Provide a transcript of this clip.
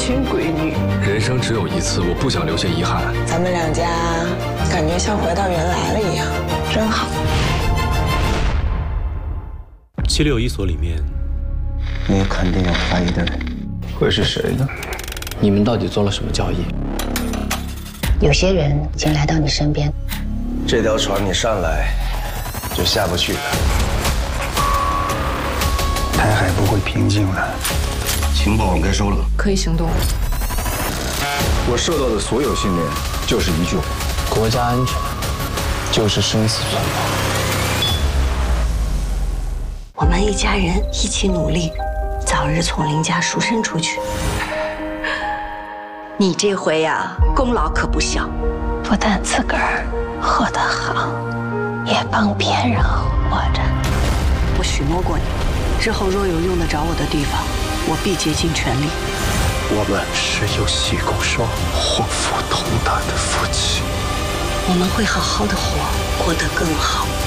亲闺女。 人生只有一次，我不想留下遗憾。 咱们两家感觉像回到原来了一样，真好。 761所里面， 你肯定有怀疑的人，会是谁呢？ 你们到底做了什么交易？ 有些人已经来到你身边， 这条船你上来就下不去了。台海不会平静的，情报我该收了， 可以行动。 我受到的所有训练就是一句话： 国家安全就是生死存亡。 我们一家人一起努力，早日从林家赎身出去。你这回呀，功劳可不小，不但自个儿活得好，也帮别人活着。我许诺过你，日后若有用得着我的地方，我必竭尽全力。 我们是有喜共双、祸福同担的夫妻。 我们会好好的活，过得更好。